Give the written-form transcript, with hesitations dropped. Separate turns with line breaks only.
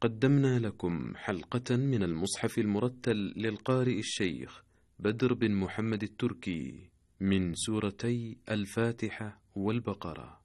قدمنا لكم حلقة من المصحف المرتل للقارئ الشيخ بدر بن محمد التركي من سورتي الفاتحة والبقرة.